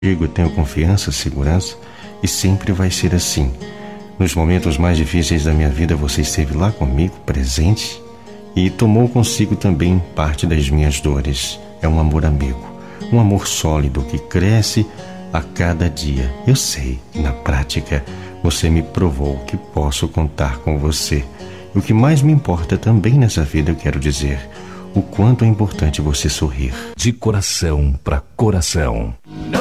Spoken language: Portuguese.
Digo, tenho confiança, segurança e sempre vai ser assim. Nos momentos mais difíceis da minha vida, você esteve lá comigo, presente, e tomou consigo também parte das minhas dores. É um amor amigo, um amor sólido que cresce a cada dia. Eu sei, na prática, você me provou que posso contar com você. E o que mais me importa também nessa vida, eu quero dizer, o quanto é importante você sorrir. De coração para coração.